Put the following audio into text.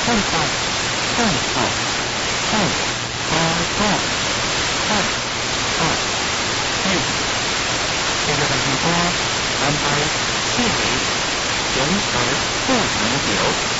汉号，汉号，汉号，汉号，这个地方安排4名，4人不能久。